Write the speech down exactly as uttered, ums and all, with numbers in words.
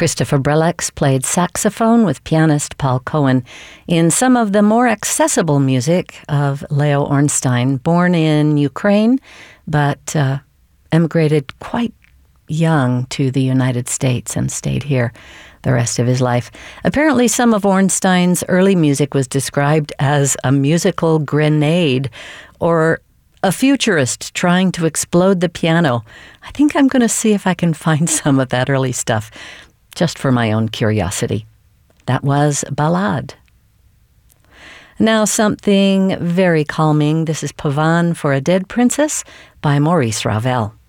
Christopher Brelex played saxophone with pianist Paul Cohen in some of the more accessible music of Leo Ornstein, born in Ukraine, but uh, emigrated quite young to the United States and stayed here the rest of his life. Apparently, some of Ornstein's early music was described as a musical grenade or a futurist trying to explode the piano. I think I'm going to see if I can find some of that early stuff, just for my own curiosity. That was Ballade. Now something very calming. This is Pavan for a Dead Princess by Maurice Ravel.